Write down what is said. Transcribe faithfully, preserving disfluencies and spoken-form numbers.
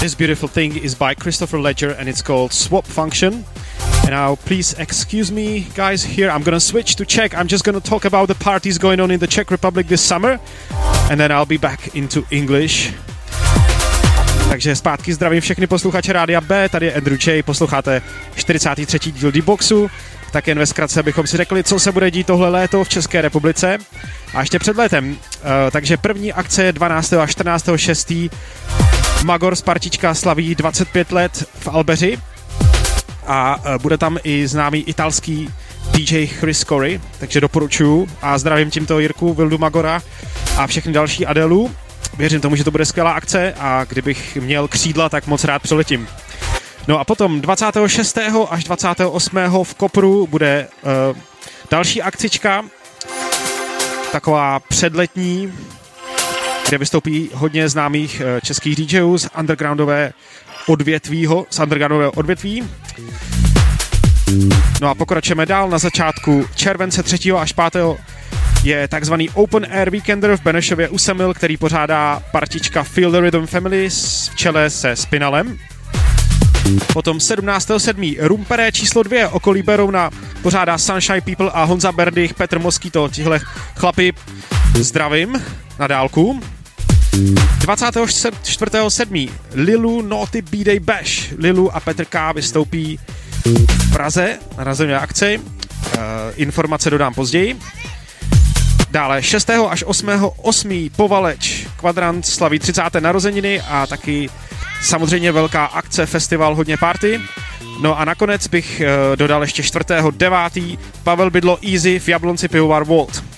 This beautiful thing is by Christopher Ledger and it's called Swap Function. And now please excuse me guys here, I'm gonna switch to Czech. I'm just gonna talk about the parties going on in the Czech Republic this summer and then I'll be back into English. Takže zpátky zdravím všechny posluchače Rádia B, tady je Andrew J, posloucháte čtyřicátý třetí díl D-Boxu. Tak jen ve zkratce bychom si řekli, co se bude dít tohle léto v České republice. A ještě před létem. Uh, takže první akce je dvanáctého a čtrnáctého šestého Magor z Partička slaví dvacet pět let v Albeři. A uh, bude tam i známý italský D J Chris Corey, takže doporučuju. A zdravím tímto Jirku, Vildu Magora a všechny další Adelu. Věřím tomu, že to bude skvělá akce a kdybych měl křídla, tak moc rád přiletím. No a potom dvacátého šestého až dvacátého osmého v Kopru bude uh, další akcička, taková předletní, kde vystoupí hodně známých uh, českých DJů z undergroundové odvětvího, z undergroundového odvětví. No a pokračujeme dál. Na začátku července třetího až pátého je takzvaný Open Air Weekender v Benešově u Semil, který pořádá partička Feel the Rhythm Family v čele se Spinalem. Potom sedmnáctého sedmého Rumpere číslo dvě okolí Berouna pořádá Sunshine People a Honza Berdych, Petr Moskyto, tihle chlapi zdravím na dálku. dvacátého čtvrtého sedmého Lilu Naughty B-Day Bash. Lilu a Petr K. vystoupí v Praze na narozenové akci. Uh, informace dodám později. Dále šestého až osmého osmého Povaleč. Kvadrant slaví třicáté narozeniny a taky samozřejmě velká akce, festival, hodně party. No a nakonec bych uh, dodal ještě čtvrtého devátého Pavel Bydlo Easy v Jablonci pivovar Volt.